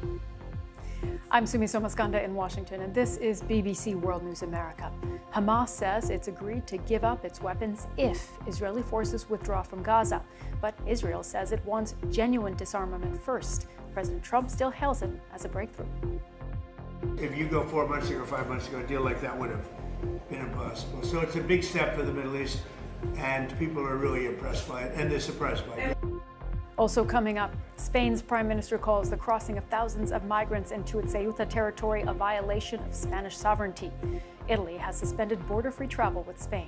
I'm Sumi Somaskanda in Washington, and this is BBC World News America. Hamas says it's agreed to give up its weapons if Israeli forces withdraw from Gaza. But Israel says it wants genuine disarmament first. President Trump still hails it as a breakthrough. If you go 4 months ago or 5 months ago, a deal like that would have been impossible. So it's a big step for the Middle East, and people are really impressed by it, and they're surprised by it. Also coming up, Spain's prime minister calls the crossing of thousands of migrants into its Ceuta territory a violation of Spanish sovereignty. Italy has suspended border-free travel with Spain.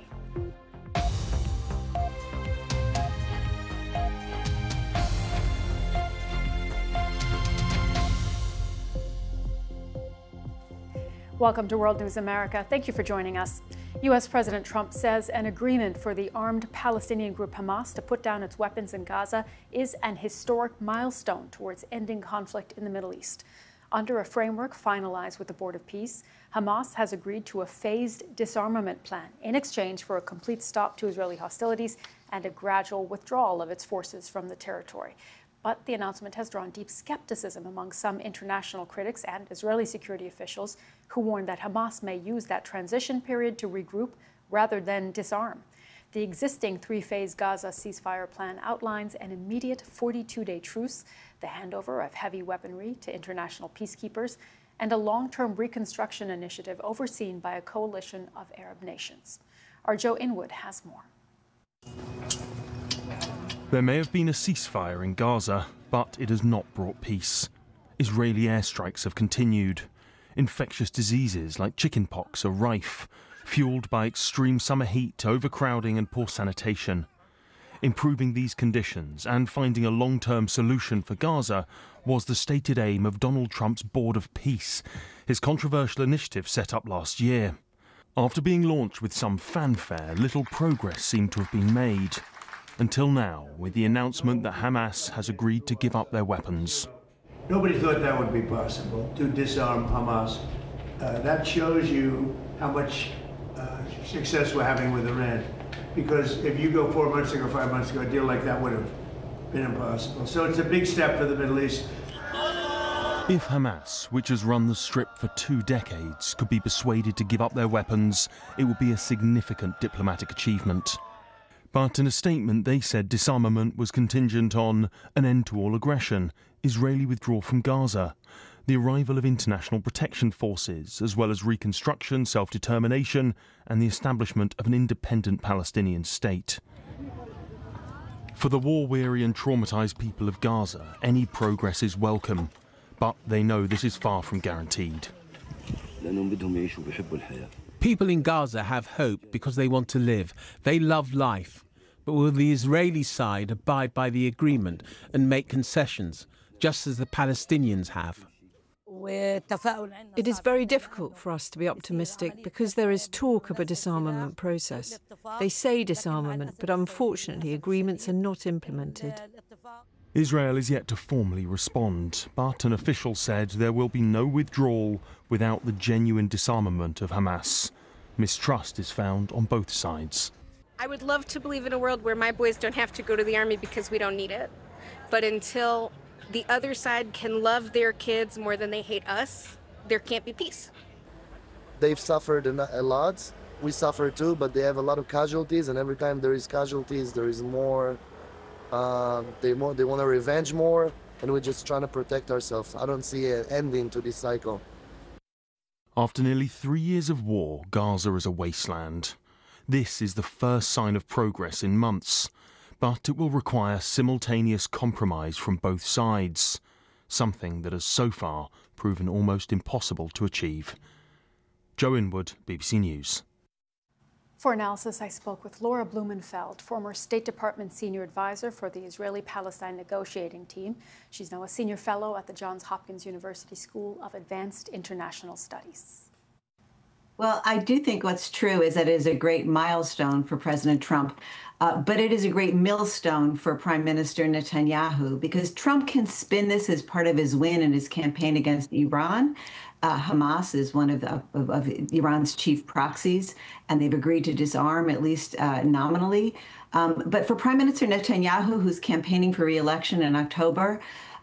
Welcome to World News America. Thank you for joining us. U.S. President Trump says an agreement for the armed Palestinian group Hamas to put down its weapons in Gaza is an historic milestone towards ending conflict in the Middle East. Under a framework finalized with the Board of Peace, Hamas has agreed to a phased disarmament plan in exchange for a complete stop to Israeli hostilities and a gradual withdrawal of its forces from the territory. But the announcement has drawn deep skepticism among some international critics and Israeli security officials who warn that Hamas may use that transition period to regroup rather than disarm. The existing three-phase Gaza ceasefire plan outlines an immediate 42-day truce, the handover of heavy weaponry to international peacekeepers, and a long-term reconstruction initiative overseen by a coalition of Arab nations. Our Joe Inwood has more. There may have been a ceasefire in Gaza, but it has not brought peace. Israeli airstrikes have continued. Infectious diseases like chickenpox are rife, fueled by extreme summer heat, overcrowding and poor sanitation. Improving these conditions and finding a long-term solution for Gaza was the stated aim of Donald Trump's Board of Peace, his controversial initiative set up last year. After being launched with some fanfare, little progress seemed to have been made. Until now, with the announcement that Hamas has agreed to give up their weapons. Nobody thought that would be possible, to disarm Hamas. That shows you how much success we're having with Iran. Because if you go 4 months ago, 5 months ago, a deal like that would have been impossible. So it's a big step for the Middle East. If Hamas, which has run the Strip for 2 decades, could be persuaded to give up their weapons, it would be a significant diplomatic achievement. But in a statement, they said disarmament was contingent on an end to all aggression, Israeli withdrawal from Gaza, the arrival of international protection forces, as well as reconstruction, self-determination, and the establishment of an independent Palestinian state. For the war-weary and traumatized people of Gaza, any progress is welcome, but they know this is far from guaranteed. People in Gaza have hope because they want to live. They love life. But will the Israeli side abide by the agreement and make concessions, just as the Palestinians have? It is very difficult for us to be optimistic because there is talk of a disarmament process. They say disarmament, but unfortunately agreements are not implemented. Israel is yet to formally respond, but an official said there will be no withdrawal without the genuine disarmament of Hamas. Mistrust is found on both sides. I would love to believe in a world where my boys don't have to go to the army because we don't need it. But until the other side can love their kids more than they hate us, there can't be peace. They've suffered a lot. We suffer too, but they have a lot of casualties, and every time there is casualties, there is more. They want to revenge more, and we're just trying to protect ourselves. I don't see an ending to this cycle. After nearly 3 years of war, Gaza is a wasteland. This is the first sign of progress in months, but it will require simultaneous compromise from both sides, something that has so far proven almost impossible to achieve. Joe Inwood, BBC News. For analysis, I spoke with Laura Blumenfeld, former State Department senior advisor for the Israeli-Palestine negotiating team. She's now a senior fellow at the Johns Hopkins University School of Advanced International Studies. Well, I do think what's true is that it is a great milestone for President Trump, but it is a great millstone for Prime Minister Netanyahu, because Trump can spin this as part of his win in his campaign against Iran. Hamas is one of Iran's chief proxies, and they've agreed to disarm, at least nominally. But for Prime Minister Netanyahu, who's campaigning for re-election in October,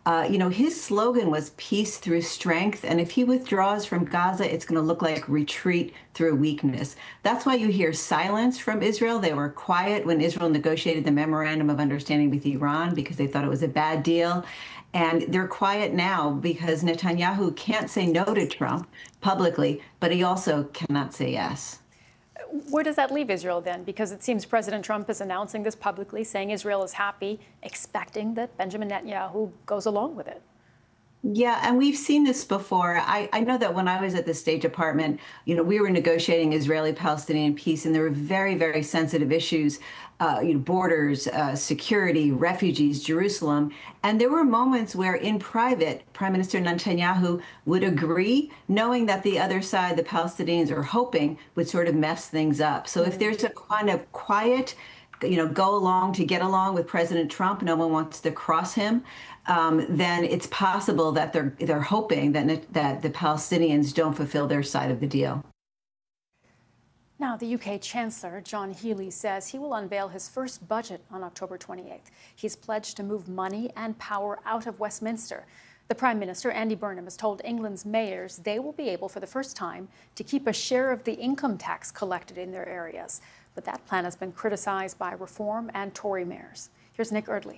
His slogan was peace through strength. And if he withdraws from Gaza, it's going to look like retreat through weakness. That's why you hear silence from Israel. They were quiet when Israel negotiated the memorandum of understanding with Iran because they thought it was a bad deal. And they're quiet now because Netanyahu can't say no to Trump publicly, but he also cannot say yes. Where does that leave Israel then? Because it seems President Trump is announcing this publicly, saying Israel is happy, expecting that Benjamin Netanyahu goes along with it. Yeah, and we've seen this before. I know that when I was at the State Department, we were negotiating Israeli-Palestinian peace, and there were very, very sensitive issues, borders, security, refugees, Jerusalem. And there were moments where in private, Prime Minister Netanyahu would agree, knowing that the other side, the Palestinians are hoping, would sort of mess things up. So if there's a kind of quiet, go along to get along with President Trump, no one wants to cross him, then it's possible that they're hoping that the Palestinians don't fulfill their side of the deal. Now, the UK Chancellor, John Healey, says he will unveil his first budget on October 28th. He's pledged to move money and power out of Westminster. The Prime Minister, Andy Burnham, has told England's mayors they will be able, for the first time, to keep a share of the income tax collected in their areas. But that plan has been criticised by Reform and Tory mayors. Here's Nick Eardley.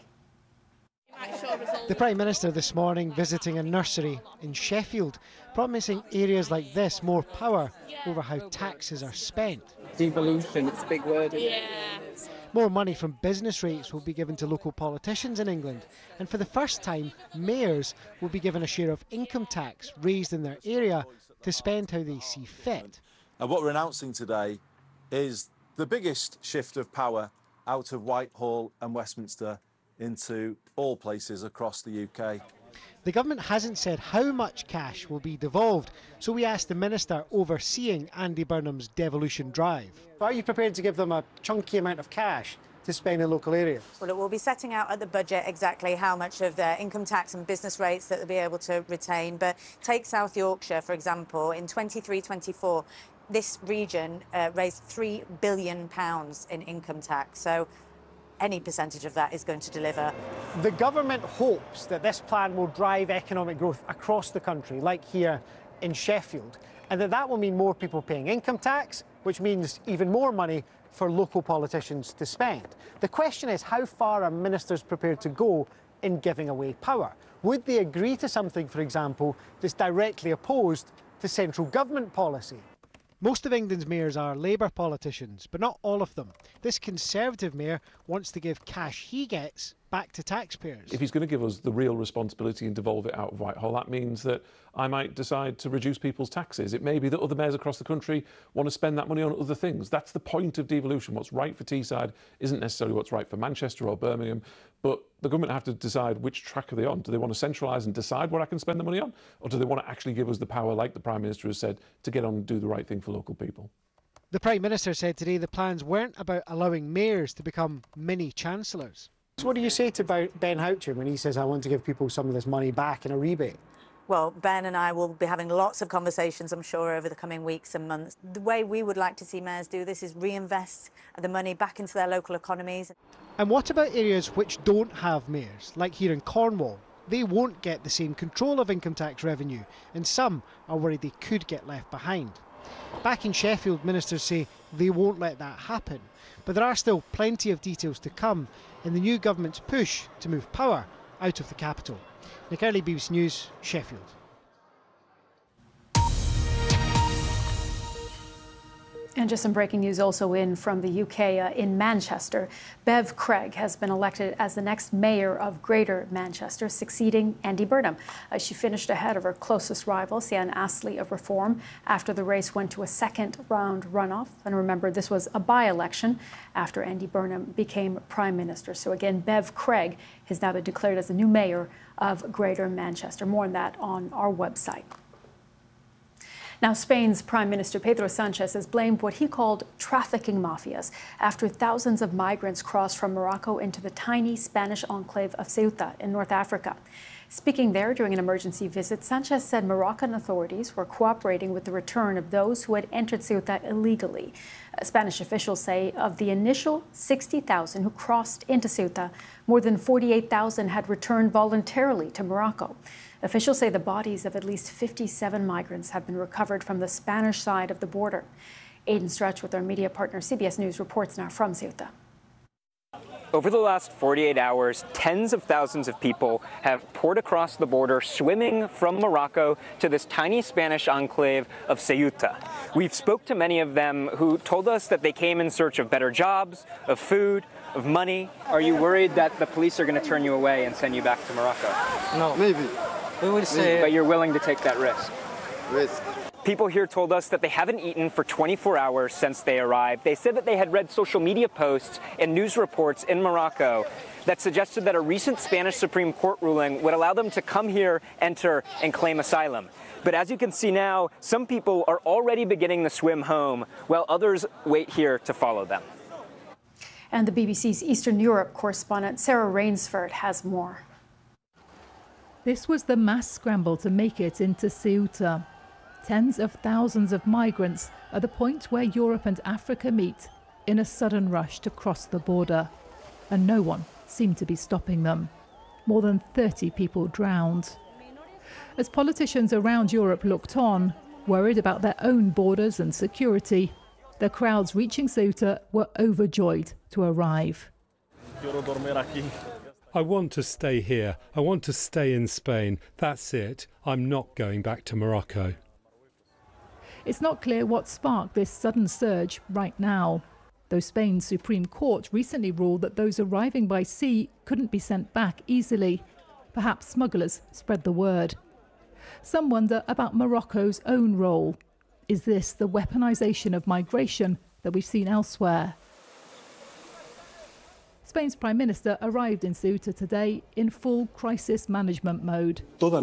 The Prime Minister this morning visiting a nursery in Sheffield, promising areas like this more power over how taxes are spent. Devolution, it's a big word. Yeah. More money from business rates will be given to local politicians in England, and for the first time, mayors will be given a share of income tax raised in their area to spend how they see fit. And what we're announcing today is the biggest shift of power out of Whitehall and Westminster into all places across the UK. The government hasn't said how much cash will be devolved, so we asked the minister overseeing Andy Burnham's devolution drive. Are you prepared to give them a chunky amount of cash to spend in local areas? Well, it will be setting out at the budget exactly how much of their income tax and business rates that they'll be able to retain. But take South Yorkshire, for example, in 23-24, this region raised £3 billion in income tax. So any percentage of that is going to deliver. The government hopes that this plan will drive economic growth across the country, like here in Sheffield, and that will mean more people paying income tax, which means even more money for local politicians to spend. The question is, how far are ministers prepared to go in giving away power? Would they agree to something, for example, that's directly opposed to central government policy? Most of England's mayors are Labour politicians, but not all of them. This Conservative mayor wants to give cash he gets back to taxpayers. If he's going to give us the real responsibility and devolve it out of Whitehall, that means that I might decide to reduce people's taxes. It may be that other mayors across the country want to spend that money on other things. That's the point of devolution. What's right for Teesside isn't necessarily what's right for Manchester or Birmingham, but the government have to decide which track are they on. Do they want to centralise and decide what I can spend the money on, or do they want to actually give us the power, like the Prime Minister has said, to get on and do the right thing for local people? The Prime Minister said today the plans weren't about allowing mayors to become mini-chancellors. So what do you say to Ben Houchen when he says, I want to give people some of this money back in a rebate? Well, Ben and I will be having lots of conversations, I'm sure, over the coming weeks and months. The way we would like to see mayors do this is reinvest the money back into their local economies. And what about areas which don't have mayors, like here in Cornwall? They won't get the same control of income tax revenue, and some are worried they could get left behind. Back in Sheffield, ministers say they won't let that happen. But there are still plenty of details to come in the new government's push to move power out of the capital. Nick Earley, BBC News, Sheffield. And just some breaking news also in from the UK. In Manchester, Bev Craig has been elected as the next mayor of Greater Manchester, succeeding Andy Burnham. She finished ahead of her closest rival, Sian Astley of Reform, after the race went to a second-round runoff. And remember, this was a by-election after Andy Burnham became Prime Minister. So again, Bev Craig has now been declared as the new mayor of Greater Manchester. More on that on our website. Now, Spain's Prime Minister Pedro Sanchez has blamed what he called trafficking mafias after thousands of migrants crossed from Morocco into the tiny Spanish enclave of Ceuta in North Africa. Speaking there during an emergency visit, Sanchez said Moroccan authorities were cooperating with the return of those who had entered Ceuta illegally. Spanish officials say of the initial 60,000 who crossed into Ceuta, more than 48,000 had returned voluntarily to Morocco. Officials say the bodies of at least 57 migrants have been recovered from the Spanish side of the border. Aidan Stretch with our media partner CBS News reports now from Ceuta. Over the last 48 hours, tens of thousands of people have poured across the border, swimming from Morocco to this tiny Spanish enclave of Ceuta. We've spoke to many of them who told us that they came in search of better jobs, of food, of money. Are you worried that the police are going to turn you away and send you back to Morocco? No. Maybe. We would say, but you're willing to take that risk? Risk. People here told us that they haven't eaten for 24 hours since they arrived. They said that they had read social media posts and news reports in Morocco that suggested that a recent Spanish Supreme Court ruling would allow them to come here, enter, and claim asylum. But as you can see now, some people are already beginning the swim home, while others wait here to follow them. And the BBC's Eastern Europe correspondent Sarah Rainsford has more. This was the mass scramble to make it into Ceuta. Tens of thousands of migrants at the point where Europe and Africa meet in a sudden rush to cross the border. And no one seemed to be stopping them. More than 30 people drowned. As politicians around Europe looked on, worried about their own borders and security, the crowds reaching Ceuta were overjoyed to arrive. I want to stay here. I want to stay in Spain. That's it. I'm not going back to Morocco. It's not clear what sparked this sudden surge right now, though Spain's Supreme Court recently ruled that those arriving by sea couldn't be sent back easily. Perhaps smugglers spread the word. Some wonder about Morocco's own role. Is this the weaponization of migration that we've seen elsewhere? Spain's Prime Minister arrived in Ceuta today in full crisis management mode.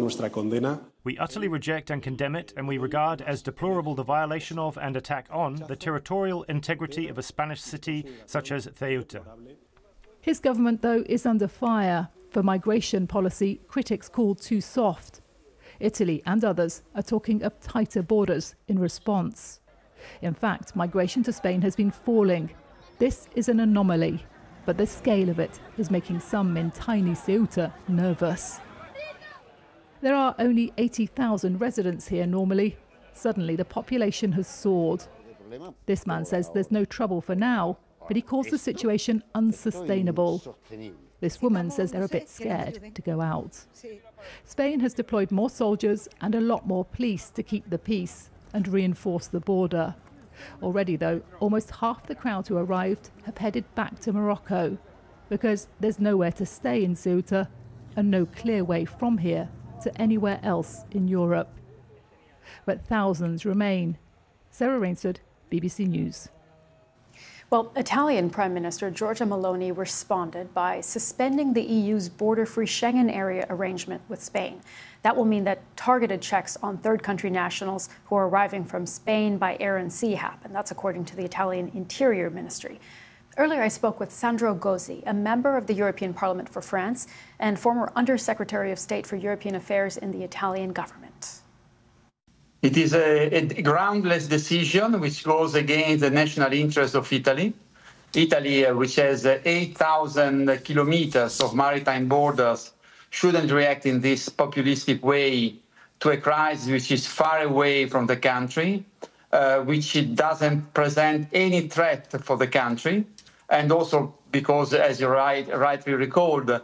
We utterly reject and condemn it, and we regard as deplorable the violation of and attack on the territorial integrity of a Spanish city such as Ceuta. His government, though, is under fire for migration policy critics call too soft. Italy and others are talking of tighter borders in response. In fact, migration to Spain has been falling. This is an anomaly, but the scale of it is making some in tiny Ceuta nervous. There are only 80,000 residents here normally. Suddenly the population has soared. This man says there's no trouble for now, but he calls the situation unsustainable. This woman says they're a bit scared to go out. Spain has deployed more soldiers and a lot more police to keep the peace and reinforce the border. Already, though, almost half the crowd who arrived have headed back to Morocco because there's nowhere to stay in Ceuta and no clear way from here to anywhere else in Europe. But thousands remain. Sarah Rainsford, BBC News. Well, Italian Prime Minister Giorgia Meloni responded by suspending the EU's border-free Schengen area arrangement with Spain. That will mean that targeted checks on third country nationals who are arriving from Spain by air and sea happen. That's according to the Italian Interior Ministry. Earlier, I spoke with Sandro Gozzi, a member of the European Parliament for France and former Under-Secretary of State for European Affairs in the Italian government. It is a groundless decision which goes against the national interest of Italy. Italy, which has 8,000 kilometers of maritime borders, shouldn't react in this populistic way to a crisis which is far away from the country, which it doesn't present any threat for the country. And also because, as you rightly recalled,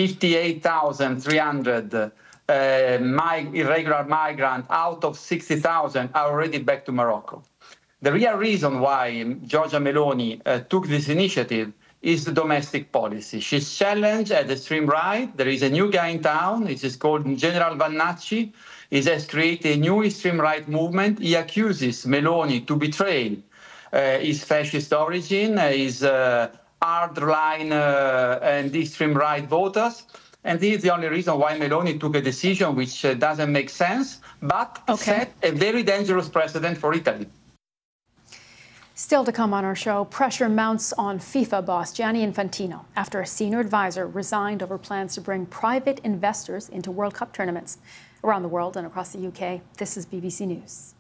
58,300 irregular migrants out of 60,000 are already back to Morocco. The real reason why Giorgia Meloni took this initiative is the domestic policy. She's challenged at the extreme right. There is a new guy in town. It is called General Vannacci. He has created a new extreme right movement. He accuses Meloni to betray his fascist origin, his hardline and extreme right voters. And this is the only reason why Meloni took a decision which doesn't make sense, but set a very dangerous precedent for Italy. Still to come on our show, pressure mounts on FIFA boss Gianni Infantino after a senior advisor resigned over plans to bring private investors into World Cup tournaments. Around the world and across the UK, this is BBC News.